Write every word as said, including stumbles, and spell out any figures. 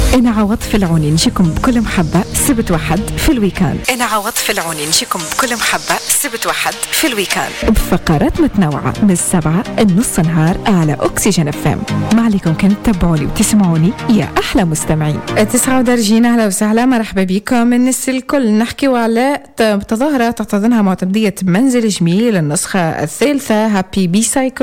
أنا عوض في العوني نجيكم بكل محبة سبت واحد في الويكاند. أنا عوض في العوني نجيكم بكل محبة سبت واحد في الويكاند بفقرات متنوعة من السبعة النص نهار على أكسجين اف ام. ما عليكم كنت تتابعوني وتسمعوني يا أحلى مستمعين. تسعة ودرجين أهلا وسهلا مرحبا بكم من الكل. نحكي على تظاهرة تحتضنها معتمدية منزل جميل النسخة الثالثة هابي بي سايكل